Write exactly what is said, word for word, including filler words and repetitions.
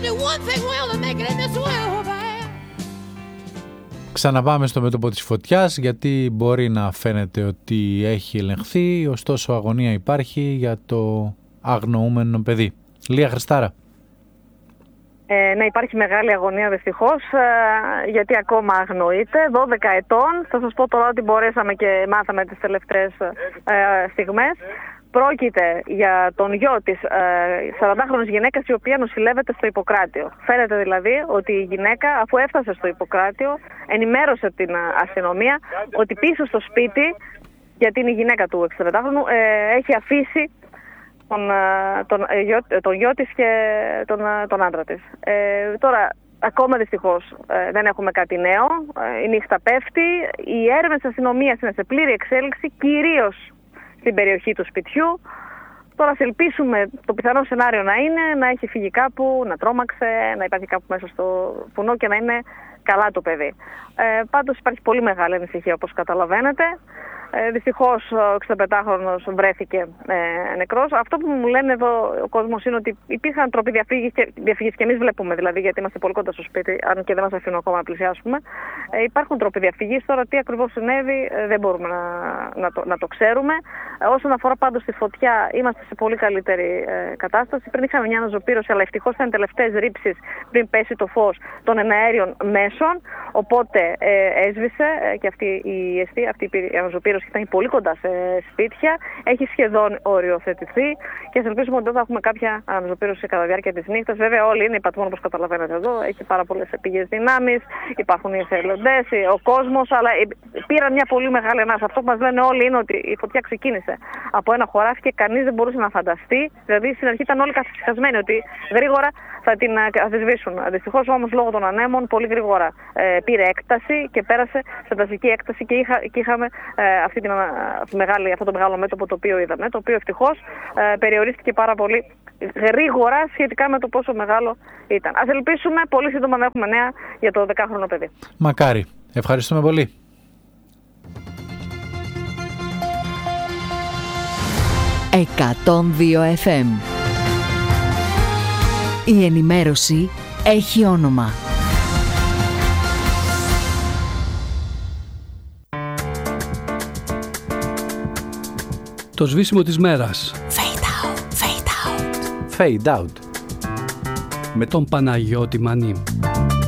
Ξαναπάμε στο μέτωπο της φωτιάς, γιατί μπορεί να φαίνεται ότι έχει ελεγχθεί, ωστόσο αγωνία υπάρχει για το αγνοούμενο παιδί. Λία Χριστάρα. Ε, ναι, υπάρχει μεγάλη αγωνία δυστυχώς, ε, γιατί ακόμα αγνοείται. δώδεκα ετών, θα σας πω τώρα ότι μπορέσαμε και μάθαμε τις τελευταίες ε, στιγμές. Πρόκειται για τον γιο της ε, σαραντάχρονης γυναίκας, η οποία νοσηλεύεται στο Ιπποκράτιο. Φαίνεται δηλαδή ότι η γυναίκα, αφού έφτασε στο Ιπποκράτιο, ενημέρωσε την αστυνομία ότι πίσω στο σπίτι, γιατί είναι η γυναίκα του εξηνταρετάχρονου, ε, έχει αφήσει τον, τον, τον, τον γιο της και τον, τον άντρα της. Ε, τώρα, ακόμα δυστυχώς ε, δεν έχουμε κάτι νέο. Ε, η νύχτα πέφτει. Οι έρευνες της αστυνομίας είναι σε πλήρη εξέλιξη, κυρίως στην περιοχή του σπιτιού. Τώρα ας ελπίσουμε το πιθανό σενάριο να είναι να έχει φύγει κάπου, να τρόμαξε, να υπάρχει κάπου μέσα στο βουνό και να είναι καλά το παιδί. Ε, πάντως υπάρχει πολύ μεγάλη ανησυχία, όπως καταλαβαίνετε. Ε, δυστυχώς ο εξηνταπεντάχρονος βρέθηκε ε, νεκρός. Αυτό που μου λένε εδώ ο κόσμος είναι ότι υπήρχαν τρόποι διαφύγης και, διαφύγης και εμείς βλέπουμε, δηλαδή, γιατί είμαστε πολύ κοντά στο σπίτι, αν και δεν μας αφήνουν ακόμα να πλησιάσουμε. Ε, υπάρχουν τρόποι διαφύγης. Τώρα τι ακριβώς συνέβη ε, δεν μπορούμε να, να, το, να το ξέρουμε. Ε, όσον αφορά πάντως τη φωτιά, είμαστε σε πολύ καλύτερη ε, κατάσταση. Πριν είχαμε μια αναζωπήρωση, αλλά ευτυχώς ήταν οι τελευταίες ρήψεις πριν πέσει το φως των εναέριων μέσων. Οπότε ε, έσβησε ε, και αυτή η αιστεία, αυτή η αναζωπήρωση ήταν πολύ κοντά σε σπίτια, έχει σχεδόν οριοθετηθεί και ας ελπίσουμε ότι δεν θα έχουμε κάποια αναζωπήρωση κατά διάρκεια της νύχτας. Βέβαια, όλοι είναι υπατμόν, όπως καταλαβαίνετε εδώ, έχει πάρα πολλές πηγές δυνάμεις, υπάρχουν οι εθελοντές, ο κόσμος, αλλά πήραν μια πολύ μεγάλη ανάσα. Αυτό που μας λένε όλοι είναι ότι η φωτιά ξεκίνησε από ένα χωράφι και κανείς δεν μπορούσε να φανταστεί. Δηλαδή, στην αρχή ήταν όλοι καθυσυχασμένοι ότι γρήγορα θα την αφισβήσουν. Δυστυχώς όμως, λόγω των ανέμων, πολύ γρήγορα ε, πήρε έκταση και πέρασε σε δασική έκταση και, είχα, και είχαμε ε, αυτή την, αυτή μεγάλη, αυτό το μεγάλο μέτωπο το οποίο είδαμε, το οποίο ευτυχώς ε, περιορίστηκε πάρα πολύ γρήγορα σχετικά με το πόσο μεγάλο ήταν. Ας ελπίσουμε πολύ σύντομα να έχουμε νέα για το δεκάχρονο παιδί. Μακάρι. Ευχαριστούμε πολύ. εκατόν δύο εφ εμ. Η ενημέρωση έχει όνομα. Το σβήσιμο της μέρας. Fade out, fade out. Fade out. Με τον Παναγιώτη Μανί.